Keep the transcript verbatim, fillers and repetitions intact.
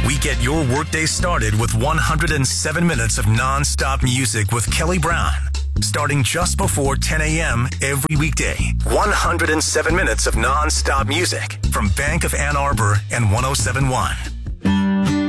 We get your workday started with one hundred seven minutes of non-stop music with Kelly Brown. Starting just before ten a.m. every weekday. one hundred seven minutes of non-stop music from Bank of Ann Arbor and one oh seven point one.